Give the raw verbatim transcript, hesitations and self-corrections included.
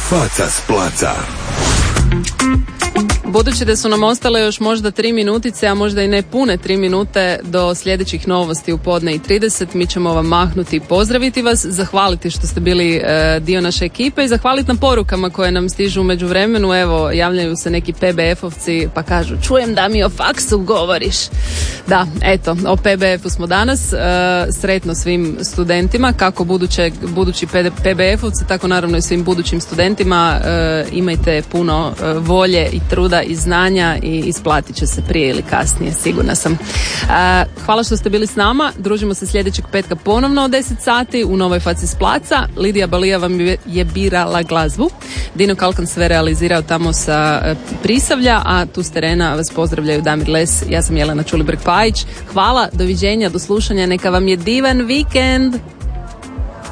Faca s placa. Budući da su nam ostale još možda tri minutice, a možda i ne pune tri minute do sljedećih novosti u podne i trideset, mi ćemo vam mahnuti i pozdraviti vas, zahvaliti što ste bili e, dio naše ekipe i zahvaliti na porukama koje nam stižu u međuvremenu. Evo, javljaju se neki P B F-ovci pa kažu, čujem da mi o faksu govoriš. Da, eto, o P B F-u smo danas. E, sretno svim studentima, kako buduće, budući P B F-ovci, tako naravno i svim budućim studentima. E, imajte puno e, volje i truda i znanja i isplatit će se prije ili kasnije, sigurna sam. Hvala što ste bili s nama, družimo se sljedećeg petka ponovno od deset sati u Novoj faci s placa. Lidija Balija vam je birala glazbu, Dino Kalkan sve realizirao tamo sa Prisavlja, a tu s terena vas pozdravljaju Damir Les, ja sam Jelena Čulibrk-Pajić. Hvala, doviđenja, do slušanja, neka vam je divan vikend.